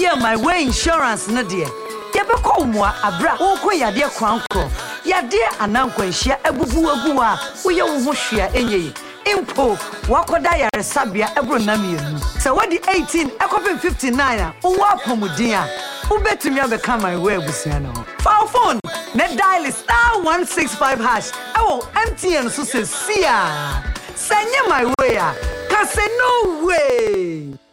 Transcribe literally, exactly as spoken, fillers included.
yeah my way insurance no dear. Yebeko mo abra wo ko yade kwankro. Yade anankwanhia ebubu agu a wo ye wo ho hwea enye. Impo wakoda yare sabia ebro namienu. Se wadi eighteen ekopin fifty-nine a wo apomudin a wo betumi abeka my way abusia no. For phone ne dial star one six five hash. Ewo M T N so se sia. Send my way a. Ka say no way.